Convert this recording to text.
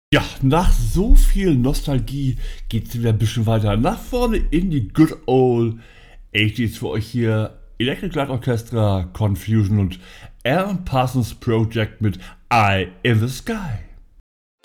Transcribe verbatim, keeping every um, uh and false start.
Ja, nach so viel Nostalgie geht's wieder ein bisschen weiter nach vorne in die Good Old achtziger für euch hier. Electric Light Orchestra, Confusion und Alan Parsons Project mit Eye in the Sky.